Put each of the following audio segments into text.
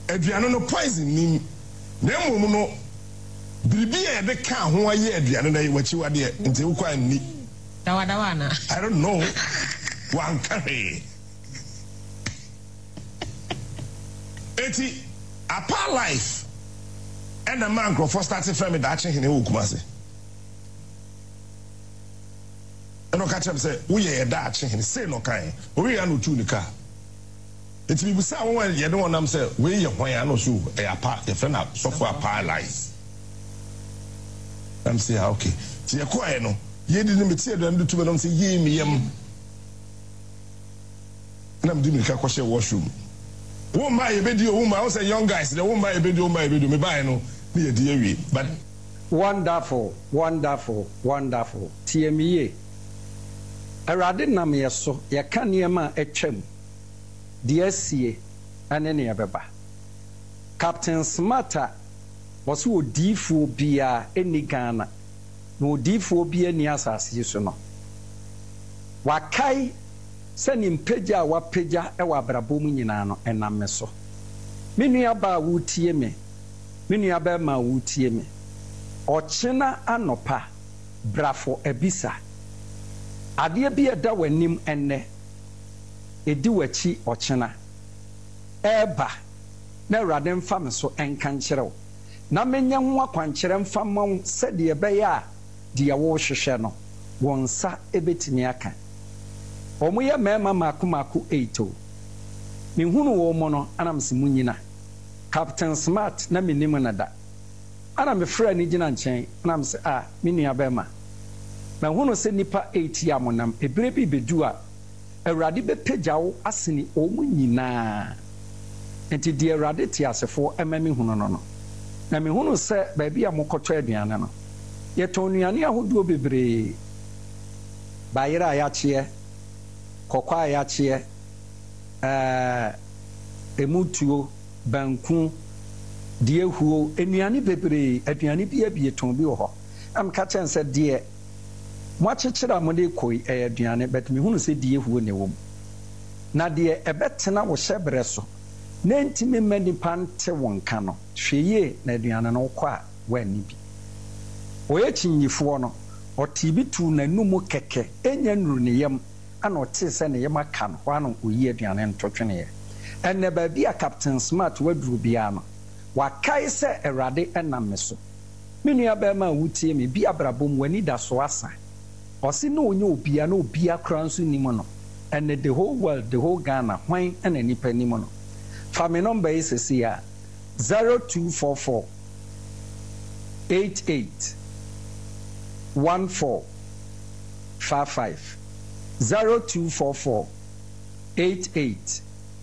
aduane no poison nim na mmom no biribi a de ka ho aye aduane na wachi wade nti wo kwa nni dawa na I don't know one carry eti apa life and the man for starting from that action hene wo kumase eno ka chem say wo ye da action hene say no kan o ya no tu ni ka eti bi busa won ye de wonam say we ye hwan ya no so e apa ye friend so for apa life am say okay ti ye ko e no ye di ni meti edo ndu tu be no say ye mi yem na mdi mi ka ko she washroom wo ma ye be di o ma wo say young guys the wo ma ye be di o ma ye be di me buy no ni ye di ewie but wonderful TME Arade nam ye so ye ka niema etwam de asie ane ne yebeba Captain Smarta was odifu bia eni Ghana no odifu bia ni asase so no wakai se ni mpagya wapagya e wa brabom nyina no enam me so menua ba wutie me menua ba ma wutie me ochena anopa brafo ebisa ade bia da wanim enne edi wachi ochena eba na Awurade mfa me so enka nkyerɛw na menya ho akwankyerɛ mfa ma se de bɛyɛ a de wo hwehwɛ no wonsa ebetimi aka omoye mema maku 8 me hunu wo mo no anam se munyina Captain Smart na menim na da ana me fra ni gina nkyɛn anam se me nua bɛma na hunu se nipa 8 ya monam ebere bi bedu a Awurade bepagyawo aseni omu nyinaa enti de Awurade ti asefo ema me hunu no na me hunu se ba bia mokɔtɔ aduane no ye tonuane ahodo bebree bayira ayakye kokwa ayakye emutuo banku diehuo enuane bebree aduane bia ton bi ho am ka chen se de mo akyekira mo de koi aduane bet me hunu se diehuo ne wom na de ebetena wo hyebre so na ntimi mani pante wonka no hweye na aduane no kwa wani bi oye chinyifo no otibi tu na numu keke enya nuru ne yam ana ote se ne yam aka no hwa no oyi aduane ntotwene ye enne ba bia Captain Smart waduru bia no wakai se Awurade enam me so menua ba ma wutie me bia brabom wani da so asa osi na onye obia na obia kranso nimo no enne the whole world the whole Ghana hwan ena nipa nimo no fa me number is here 0244 88 1455 0244 88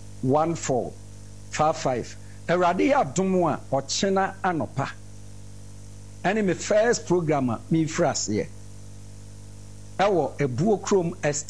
1455 Awurade adom a ochena anopa ene me first program me frase ewo Ebuokrom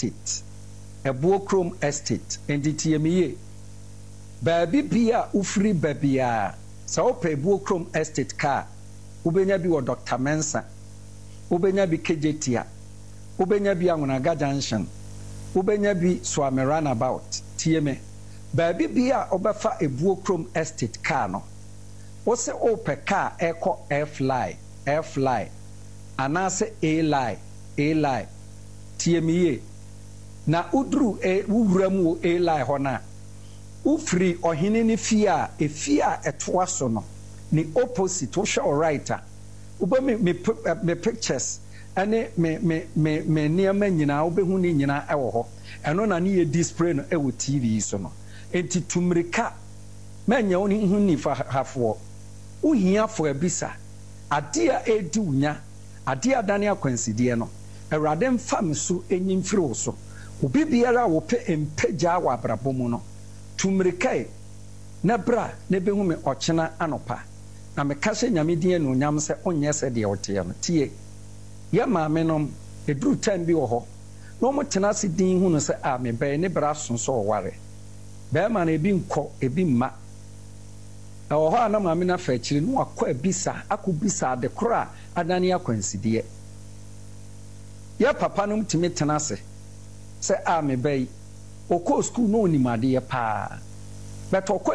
estate enditi emiye baabi bia ufri babia sa opa Ebuokrom estate car ubenya bi wo Dr. Mensa ubenya bi Kejetia ubenya bi Angunaga Junction ubenya bi Swami Runabout tieme baabi bia obefa Ebuokrom estate car no wo se opa car eko airfly anase A-line tiemiye na udru wuwuramu A-line hona ufri ohine ni fia efia etoa so no ni opposite wo show writer uba me pictures ane me niama nyina obehu ni nyina ewo ho eno na ne display no ewo TV so no enti tumrika manya oni hu ni fa hafo uhia fo abisa ade a edi unya ade adane akwanside no Awurade mfa me so enyimfiri wo so obi biara wo pe empagya wa abrabomu no tumrikai na bra na behu me ochena anopa na me kase nyame din no nyam se onye se de ote no tie ya maame nom eduru time bi wo ho no mo tena se din hu no se me be ne bra sonso ware be ma na ebi nko ebi mma na wo ho na maame na fa akiri no akọ abisa akobisa de kora adane akwanside ya papa no mtimi tena se me be okọ school no onimade ya pa but